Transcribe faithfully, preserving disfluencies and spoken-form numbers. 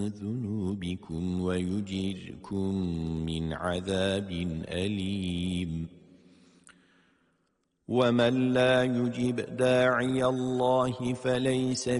ذنوبكم ويجركم من عذاب أليم ومن لا يجب داعي الله فليس